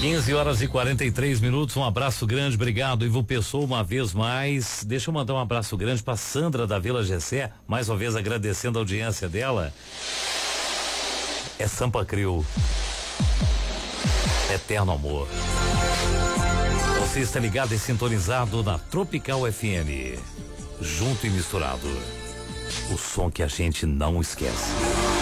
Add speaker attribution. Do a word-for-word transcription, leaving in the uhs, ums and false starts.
Speaker 1: quinze horas e quarenta e três minutos, um abraço grande, obrigado, Ivo Pessoa, uma vez mais. Deixa eu mandar um abraço grande pra Sandra da Vila Gessé, mais uma vez agradecendo a audiência dela. É Sampa Crio. Eterno amor. Você está ligado e sintonizado na Tropical F M. Junto e misturado. O som que a gente não esquece.